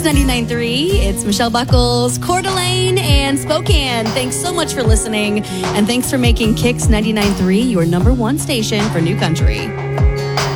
Kicks 99.3. It's Michelle Buckles, Coeur d'Alene, and Spokane. Thanks so much for listening, and thanks for making Kicks 99.3 your number one station for new country.